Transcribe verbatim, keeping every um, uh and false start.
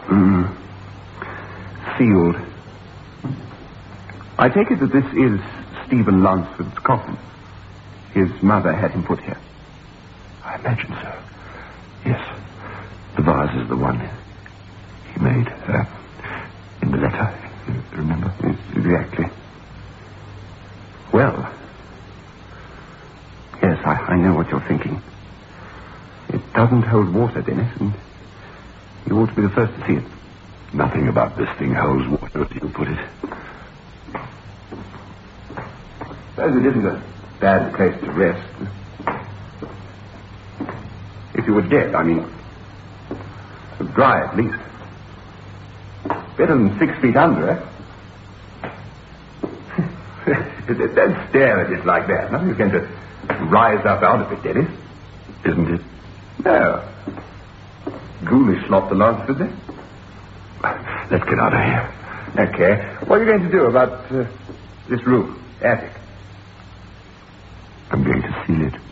Mm. Sealed. I take it that this is Stephen Lansford's coffin. His mother had him put here. I imagine so. Yes. The vase is the one he made uh, in the letter. Remember? Yes, exactly. Well, yes, I, I know what you're thinking. It doesn't hold water, Dennis, and you ought to be the first to see it. Nothing about this thing holds water, as you put it. Suppose it isn't a bad place to rest. If you were dead, I mean. Dry, at least. Better than six feet under, eh? Don't stare at it like that. Nothing's going to rise up out of it, Dennis. Isn't it? No. Ghoulish lot the Lansford there. Let's get out of here. Okay. What are you going to do about uh, this room, attic? I'm going to seal it.